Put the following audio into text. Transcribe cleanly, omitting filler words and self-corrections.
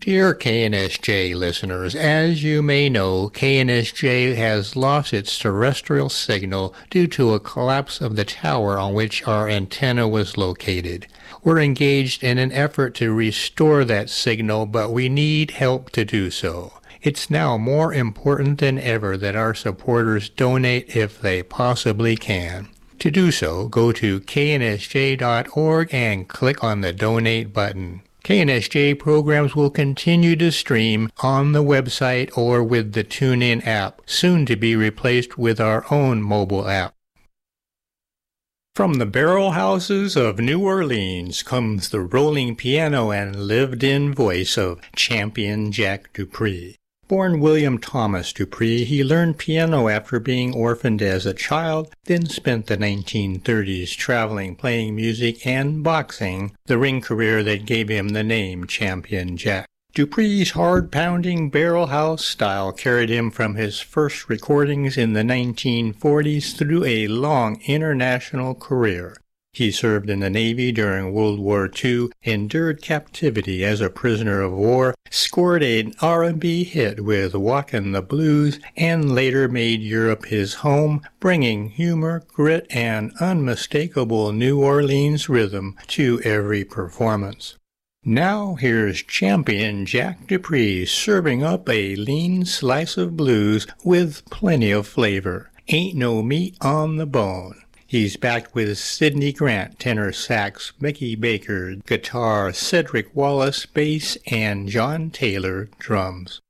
Dear KNSJ listeners, as you may know, KNSJ has lost its terrestrial signal due to a collapse of the tower on which our antenna was located. We're engaged in an effort to restore that signal, but we need help to do so. It's now more important than ever that our supporters donate if they possibly can. To do so, go to knsj.org and click on the Donate button. KNSJ programs will continue to stream on the website or with the TuneIn app, soon to be replaced with our own mobile app. From the barrel houses of New Orleans comes the rolling piano and lived-in voice of champion Jack Dupree. Born William Thomas Dupree, he learned piano after being orphaned as a child, then spent the 1930s traveling, playing music, and boxing, the ring career that gave him the name Champion Jack. Dupree's hard-pounding barrel house style carried him from his first recordings in the 1940s through a long international career. He served in the Navy during World War II, endured captivity as a prisoner of war, scored an R&B hit with Walkin' the Blues, and later made Europe his home, bringing humor, grit, and unmistakable New Orleans rhythm to every performance. Now here's champion Jack Dupree serving up a lean slice of blues with plenty of flavor. Ain't no meat on the bone. He's backed with Sidney Grant, tenor sax, Mickey Baker, guitar, Cedric Wallace, bass, and John Taylor, drums.